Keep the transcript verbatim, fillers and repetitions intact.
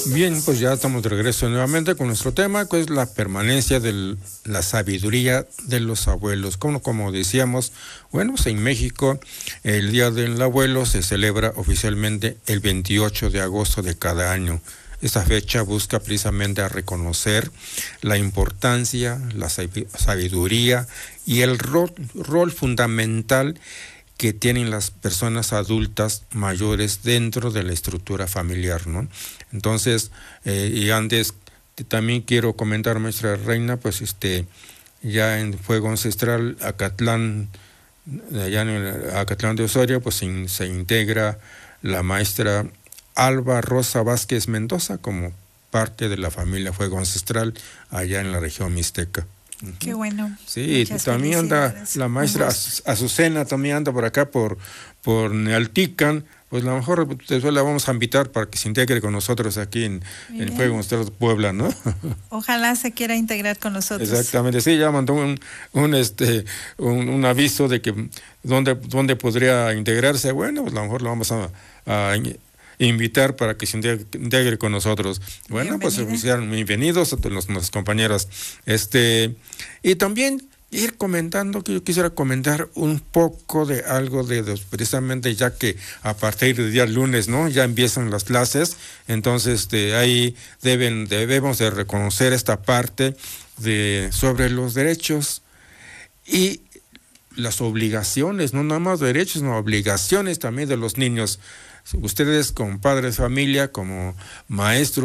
Bien, pues ya estamos de regreso nuevamente con nuestro tema, que es la permanencia de la sabiduría de los abuelos. Como, como decíamos, bueno, pues en México el Día del Abuelo se celebra oficialmente el veintiocho de agosto de cada año. Esta fecha busca precisamente a reconocer la importancia, la sabiduría y el rol, rol fundamental que tienen las personas adultas mayores dentro de la estructura familiar, ¿no? Entonces, eh, y antes también quiero comentar, maestra Reina, pues este, ya en Fuego Ancestral, Acatlán, allá en el Acatlán de Osorio, pues se, se integra la maestra Alba Rosa Vázquez Mendoza como parte de la familia Fuego Ancestral allá en la región mixteca. Qué bueno. Sí, también anda la maestra Azucena, también anda por acá por, por Nealtican. Pues a lo mejor después la vamos a invitar para que se integre con nosotros aquí en, en Fuego Ancestral Puebla, ¿no? Ojalá se quiera integrar con nosotros. Exactamente, sí, ya mandó un, un este un, un aviso de que dónde, dónde podría integrarse. Bueno, pues a lo mejor lo vamos a, a invitar para que se integre con nosotros. Bueno, pues sean bienvenidos a los, los compañeros. Este, y también ir comentando, que yo quisiera comentar un poco de algo de, de precisamente ya que a partir del día lunes, ¿no? Ya empiezan las clases, entonces este, ahí deben, debemos de reconocer esta parte de sobre los derechos y las obligaciones, no nada más derechos, sino obligaciones también de los niños. Ustedes como padres de familia, como maestros,